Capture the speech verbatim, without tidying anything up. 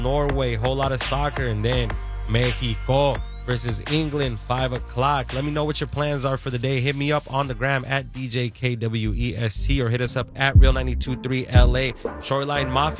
Norway, whole lot of soccer, and then Mexico versus England, five o'clock. Let me know what your plans are for the day. Hit me up on the gram at D J K W E S T or hit us up at Real ninety-two point three L A. Shoreline Mafia.